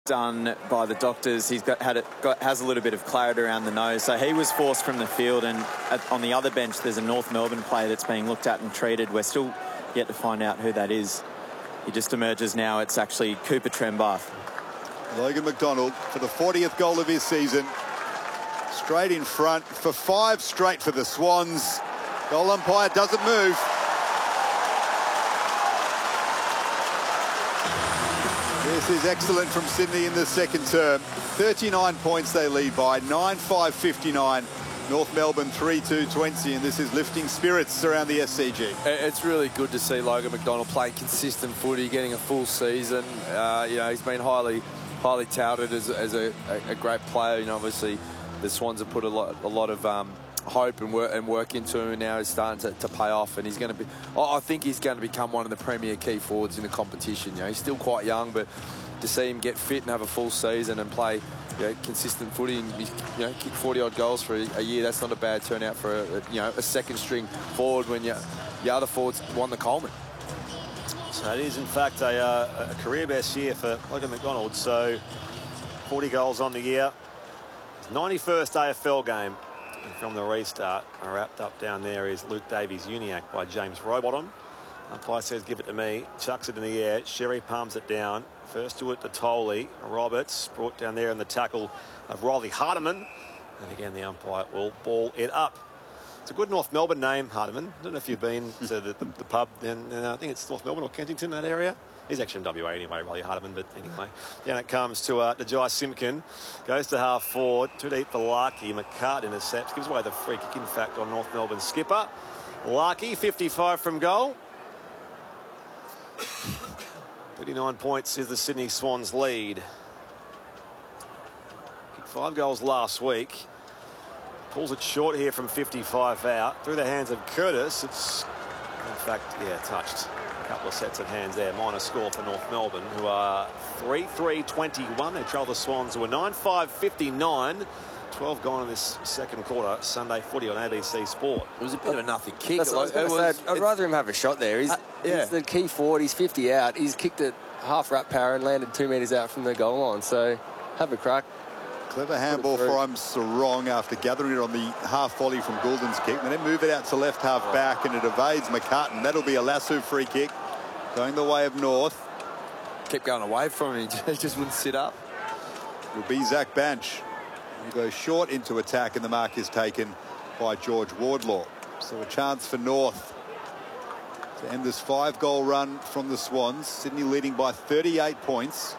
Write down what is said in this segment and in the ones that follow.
done by the doctors. He's has a little bit of clarity around the nose, so he was forced from the field. And on the other bench, there's a North Melbourne player that's being looked at and treated. We're still yet to find out who that is. He just emerges now. It's actually Cooper Trembath. Logan McDonald for the 40th goal of his season. Straight in front for 5 straight for the Swans. Goal umpire doesn't move. This is excellent from Sydney in the second term. 39 points they lead by, 9-5-59. North Melbourne 3-2-20, and this is lifting spirits around the SCG. It's really good to see Logan McDonald play consistent footy, getting a full season. You know, he's been highly touted as a great player. You know, obviously the Swans have put a lot of hope and work into him, and now he's starting to pay off. And he's going to be, I think he's going to become one of the premier key forwards in the competition. You know, he's still quite young, but to see him get fit and have a full season and play, you know, consistent footy and, you know, kick 40-odd goals for a year, that's not a bad turnout for a second string forward when your other forwards won the Coleman. So it is in fact a career best year for Logan McDonald. So 40 goals on the year. 91st AFL game. And from the restart, wrapped up down there is Luke Davies Uniac by James Rowbottom. Umpire says give it to me, chucks it in the air, Sherry palms it down. First to it to Tolley. Roberts brought down there in the tackle of Riley Hardiman. And again, the umpire will ball it up. It's a good North Melbourne name, Hardiman. I don't know if you've been to the pub, and I think it's North Melbourne or Kensington, that area. He's actually in WA anyway, Riley Hardiman, but anyway. Down it comes to Jai Simpkin. Goes to half forward, too deep for Larkey. McCart intercepts, gives away the free kick, in fact, on North Melbourne skipper. Larkey, 55 from goal. 39 points is the Sydney Swans lead. Kicked 5 goals last week. Pulls it short here from 55 out. Through the hands of Curtis. It's, in fact, yeah, touched. A couple of sets of hands there. Minor score for North Melbourne, who are 3-3-21. They trail the Swans, who are 9-5-59. 12 gone in this second quarter. Sunday footy on ABC Sport. It was a bit of a nothing kick. I'd rather him have a shot there. He's the key forward. He's 50 out. He's kicked it half wrap power and landed 2 metres out from the goal line. So have a crack. Clever handball from Sarong after gathering it on the half volley from Goulden's kick. And then move it out to left half back, and it evades McCartan. That'll be a lasso free kick going the way of North. Kept going away from him. He just wouldn't sit up. It'll be Zach Banch. He goes short into attack, and the mark is taken by George Wardlaw. So a chance for North to end this 5-goal run from the Swans. Sydney leading by 38 points.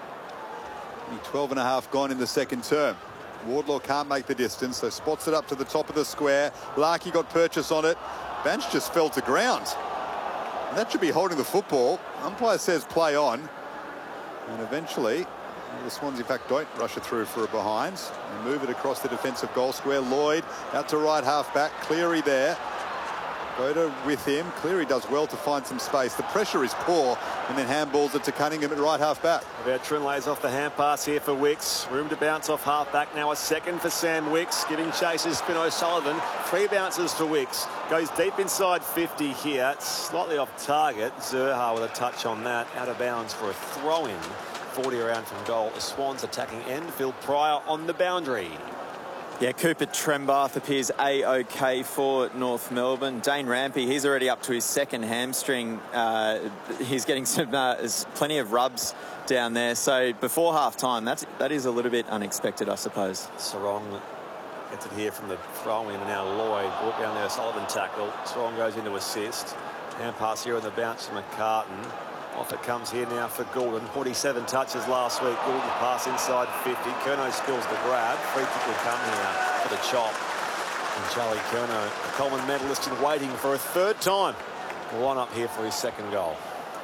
Only 12 and a half gone in the second term. Wardlaw can't make the distance, so spots it up to the top of the square. Larkey got purchase on it. Banch just fell to ground. And that should be holding the football. Umpire says play on. And eventually, the Swans, in fact, don't rush it through for a behind. They move it across the defensive goal square. Lloyd out to right half back. Cleary there. Boda with him. Cleary does well to find some space. The pressure is poor, and then handballs it to Cunningham at right half back. Veteran lays off the hand pass here for Wicks. Room to bounce off half back. Now a second for Sam Wicks. Giving chases Spin O'Sullivan. 3 bounces for Wicks. Goes deep inside 50 here. Slightly off target. Zerha with a touch on that. Out of bounds for a throw-in. 40 around from goal. The Swans attacking end. Phil Pryor on the boundary. Yeah, Cooper Trembath appears A-OK for North Melbourne. Dane Rampy, he's already up to his second hamstring. He's getting some plenty of rubs down there. So before half-time, that is a little bit unexpected, I suppose. Sarong gets it here from the throw-in, and now Lloyd brought down there. Sullivan tackle. Sarong goes into assist. Hand pass here on the bounce to McCartan. Off it comes here now for Goulden. 47 touches last week. Goulden pass inside 50. Curnow spills the grab. Free kick will come here for the chop. And Charlie Curnow, a Coleman medalist, in waiting for a third time. One up here for his second goal.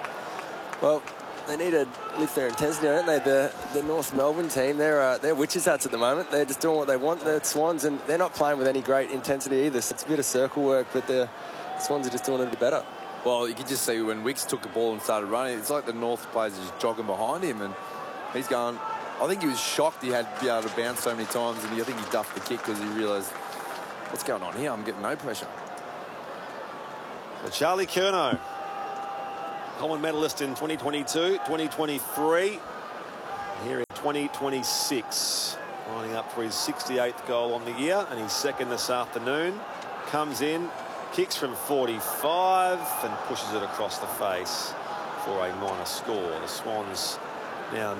Well, they need to lift their intensity, don't they? The North Melbourne team, they're witches hats at the moment. They're just doing what they want. The Swans, and they're not playing with any great intensity either. So it's a bit of circle work, but the Swans are just doing it a bit better. Well, you could just see when Wicks took the ball and started running, it's like the North players are just jogging behind him, and he's going. I think he was shocked he had to be able to bounce so many times, and I think he duffed the kick because he realised, what's going on here? I'm getting no pressure. So Charlie Curnow, Coleman medalist in 2022, 2023. Here in 2026. Lining up for his 68th goal on the year and his second this afternoon. Comes in, kicks from 45 and pushes it across the face for a minor score. The Swans now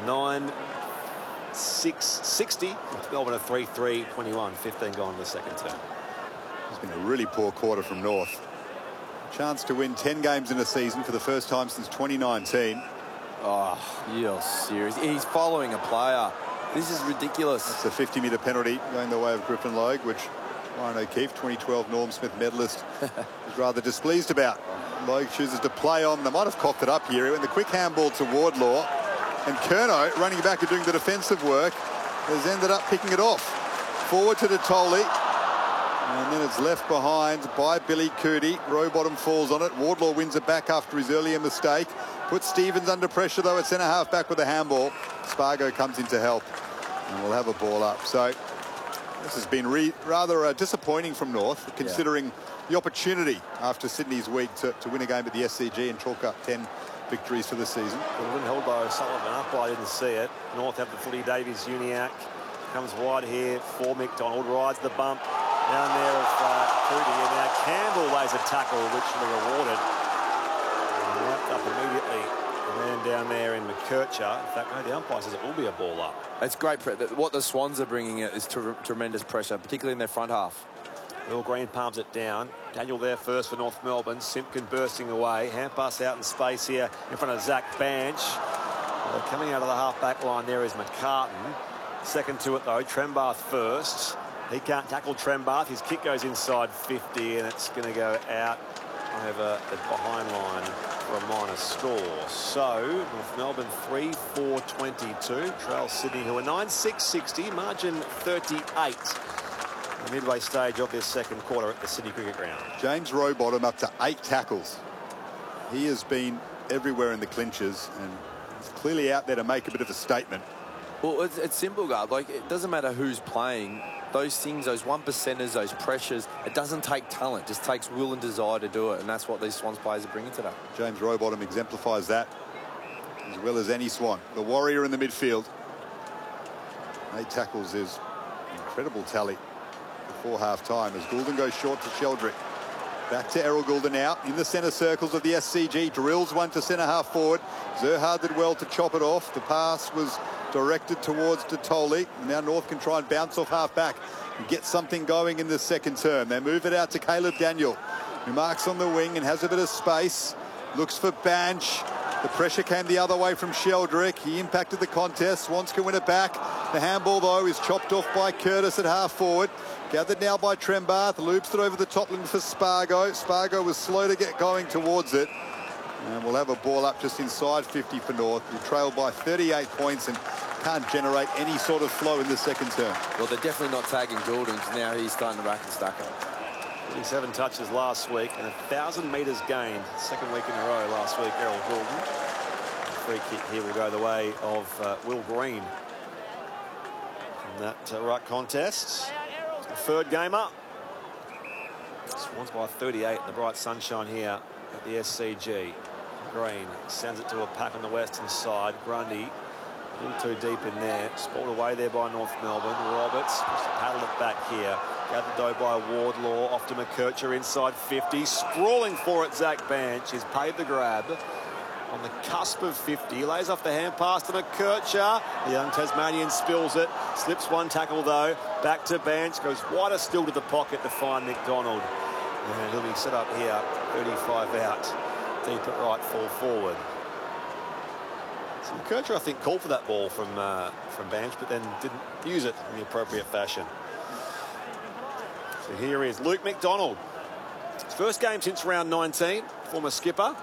9-6-60. Melbourne a 3-3-21. 15 gone in the second term. It's been a really poor quarter from North. Chance to win 10 games in a season for the first time since 2019. Oh, you're serious. He's following a player. This is ridiculous. It's a 50-metre penalty going the way of Griffin Logue, which Ryan O'Keefe, 2012 Norm Smith medalist, was rather displeased about. Logue chooses to play on. They might have coughed it up here. He went the quick handball to Wardlaw. And Curnow, running back and doing the defensive work, has ended up picking it off. Forward to Detoli. And then it's left behind by Billy Cootie. Rowbottom falls on it. Wardlaw wins it back after his earlier mistake. Puts Stevens under pressure, though, at centre-half back with a handball. Spargo comes in to help. And we'll have a ball up. So this has been rather disappointing from North, considering the opportunity after Sydney's week to win a game at the SCG and chalk up 10 victories for the season. Well, held by O'Sullivan up. I didn't see it. North have the footy. Davies Uniacke comes wide here for McDonald. Rides the bump down there of Cootie. And now Campbell lays a tackle, richly rewarded. And wrapped up immediately. The man down there in McKercher. In fact, no, the umpire says it will be a ball up. It's great. What the Swans are bringing it is tremendous pressure, particularly in their front half. Will Green palms it down. Daniel there first for North Melbourne. Simpkin bursting away. Hand pass out in space here in front of Zach Banch. Coming out of the half-back line there is McCartan. Second to it, though. Trembath first. He can't tackle Trembath. His kick goes inside 50, and it's going to go out over the behind line for a minor score. So, North Melbourne 3-4-22. Trail Sydney, who are 9-6-60. Margin 38. The midway stage of this second quarter at the Sydney Cricket Ground. James Rowbottom up to 8 tackles. He has been everywhere in the clinches and he's clearly out there to make a bit of a statement. Well, it's simple, guard. Like, it doesn't matter who's playing. Those things, those 1%ers, those pressures, it doesn't take talent. It just takes will and desire to do it. And that's what these Swans players are bringing today. James Rowbottom exemplifies that as well as any Swan. The warrior in the midfield. 8 tackles is an incredible tally before half-time as Goulden goes short to Sheldrick. Back to Errol Goulden now in the centre circles of the SCG. Drills one to centre-half forward. Zerhard did well to chop it off. The pass was directed towards Detoli. Now North can try and bounce off half-back and get something going in the second term. They move it out to Caleb Daniel, who marks on the wing and has a bit of space. Looks for Banch. The pressure came the other way from Sheldrick. He impacted the contest. Swans can win it back. The handball, though, is chopped off by Curtis at half-forward. Gathered now by Trembath. Loops it over the top line for Spargo. Spargo was slow to get going towards it. And we'll have a ball up just inside 50 for North. We trail by 38 points and can't generate any sort of flow in the second term. Well, they're definitely not tagging Goulden. Now he's starting to rack and stack up. 27 touches last week and 1,000 metres gained. Second week in a row last week, Errol Goulden. Free kick here will go the way of Will Green in that ruck contest. Third game up. Swans by 38 in the bright sunshine here at the SCG. Green sends it to a pack on the western side. Grundy a little too deep in there. Spoiled away there by North Melbourne. Roberts just paddled it back here. Gathered though by Wardlaw. Off to McKercher inside 50. Sprawling for it, Zach Banch. He's paid the grab. On the cusp of 50, he lays off the hand pass to McKercher. The young Tasmanian spills it. Slips one tackle though. Back to Banch. Goes wider still to the pocket to find McDonald. And he'll be set up here. 35 out. Deep at right, full forward. So McKercher, I think, called for that ball from Banch, but then didn't use it in the appropriate fashion. So here is Luke McDonald. His first game since round 19. Former skipper.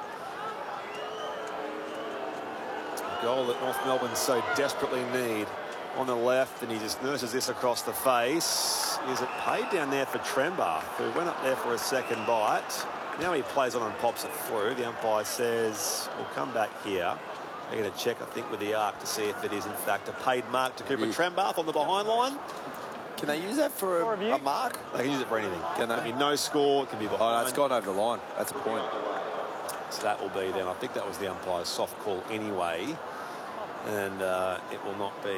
Goal that North Melbourne so desperately need on the left, and he just nurses this across the face. Is it paid down there for Trembath, who went up there for a second bite? Now he plays on and pops it through. The umpire says, we'll come back here. They're going to check, I think, with the arc to see if it is, in fact, a paid mark to Cooper Trembath on the behind line. Can they use that for a mark? They can use it for anything. Can they? It can be no score, it can be behind. Oh, no, it's gone over the line. That's a point. So that will be then. I think that was the umpire's soft call anyway. And it will not be